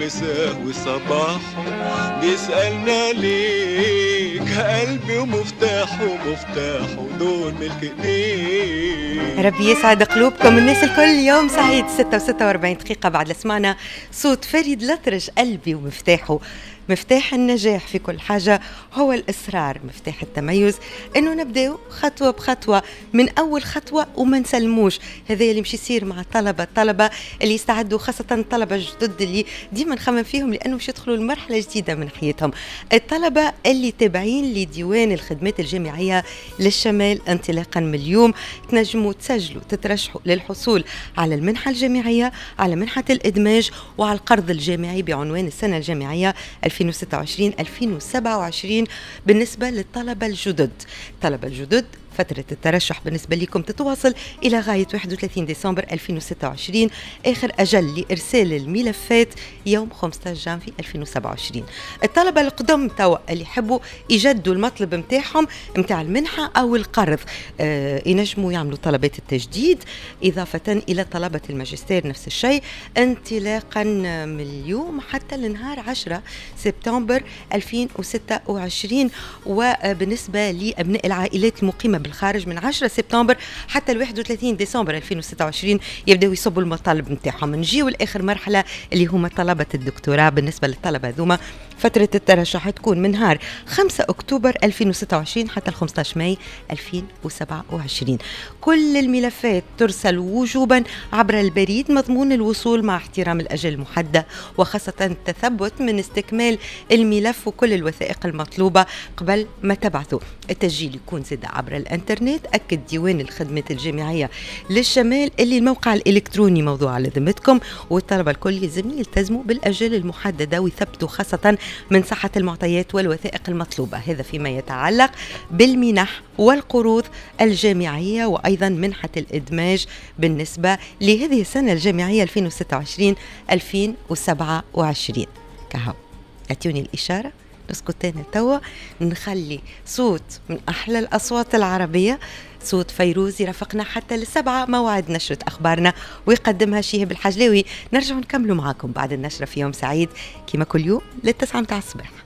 مساه وصباحه بيسألنا ليك قلبي ومفتاحه دول ملك ايديك. ربي يسعد قلوبكم الناس الكل. يوم سعيد. 6:46 دقيقة بعد سمعنا صوت فريد الأطرش قلبي ومفتاحه. مفتاح النجاح في كل حاجة هو الإصرار، مفتاح التميز إنه نبدأ خطوة بخطوة من أول خطوة وما نسلموش. هذا اللي مش يصير مع الطلبة اللي يستعدوا، خاصة الطلبة الجدد اللي ديما نخمم فيهم لأنه مش يدخلوا لمرحلة جديدة من حياتهم. الطلبة اللي تابعين لديوان الخدمات الجامعية للشمال انطلاقا من اليوم تنجموا تسجلوا تترشحوا للحصول على المنحة الجامعية، على منحة الإدماج وعلى القرض الجامعي بعنوان السنة الجامعية 2026-2027 بالنسبة للطلبة الجدد. الطلبة الجدد فترة الترشح بالنسبة لكم تتواصل إلى غاية 31 ديسمبر 2026. آخر أجل لإرسال الملفات يوم 15 جانفي 2027. الطلبة القدم توا اللي يحبوا يجدوا المطلب متاعهم متاع المنحة أو القرض ينجموا يعملوا طلبات التجديد إضافة إلى طلبة الماجستير نفس الشيء انطلاقا من اليوم حتى لنهار 10 سبتمبر 2026. وبالنسبة لأبناء العائلات المقيمة بالخارج من 10 سبتمبر حتى 31 ديسمبر 2026 يبداو يصبوا المطالب نتاعهم. نجيو لاخر مرحله اللي هما طلبه الدكتوراه. بالنسبه للطلبه ذوما فتره الترشح تكون من نهار 5 اكتوبر 2026 حتى 15 ماي 2027. كل الملفات ترسل وجوبا عبر البريد مضمون الوصول مع احترام الاجل المحدد، وخاصه التثبت من استكمال الملف وكل الوثائق المطلوبه قبل ما تبعثوا. التسجيل يكون زاد عبر الانترنت. أكد ديوان الخدمات الجامعية للشمال اللي الموقع الإلكتروني موضوع على ذمتكم، والطلبة الكل يلزم يلتزموا بالأجل المحددة ويثبتوا خاصة من صحة المعطيات والوثائق المطلوبة. هذا فيما يتعلق بالمنح والقروض الجامعية وأيضا منحة الإدماج بالنسبة لهذه السنة الجامعية 2026-2027. كهو أتوني الإشارة نسكتين توا نخلي صوت من أحلى الأصوات العربية، صوت فيروز يرافقنا حتى للسبعة موعد نشرة أخبارنا ويقدمها شيهب الحجلاوي. نرجع نكملوا معاكم بعد النشرة في يوم سعيد كما كل يوم للتسعة متاع الصباح.